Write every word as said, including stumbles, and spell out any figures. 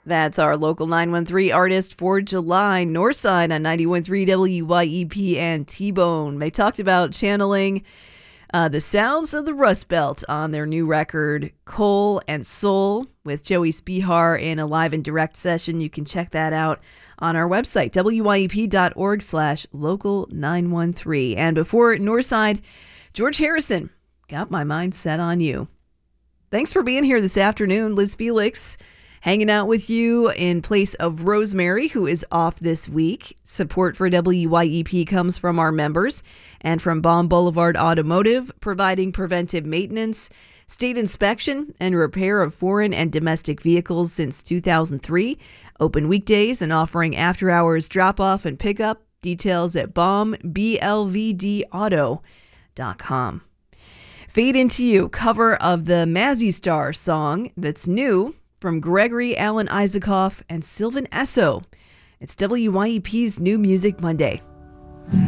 That's our local nine one three artist for July. Northside on ninety-one point three W Y E P and T-Bone. They talked about channeling uh, the sounds of the Rust Belt on their new record, Coal and Soul, with Joey Spihar in a live and direct session. You can check that out on our website, W Y E P dot org slash local nine one three. And before Northside, George Harrison, Got My Mind Set on You. Thanks for being here this afternoon. Liz Felix hanging out with you in place of Rosemary, who is off this week. Support for W Y E P comes from our members and from Baum Boulevard Automotive, providing preventive maintenance, state inspection, and repair of foreign and domestic vehicles since two thousand three. Open weekdays and offering after-hours drop-off and pickup. Details at baum b l v d auto dot com. Fade Into You, cover of the Mazzy Star song that's new from Gregory Alan Isaacoff and Sylvan Esso. It's W Y E P's New Music Monday.